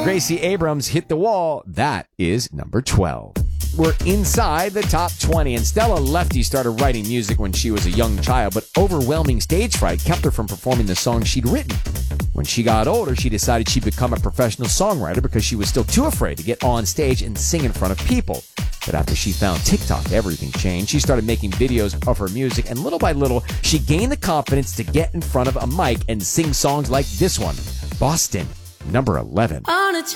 Gracie Abrams, Hit the Wall. That is number 12. We're inside the top 20, and Stella Lefty started writing music when she was a young child, but overwhelming stage fright kept her from performing the songs she'd written. When she got older, she decided she'd become a professional songwriter because she was still too afraid to get on stage and sing in front of people. But after she found TikTok, everything changed. She started making videos of her music, and little by little, she gained the confidence to get in front of a mic and sing songs like this one, Boston, number 11. On a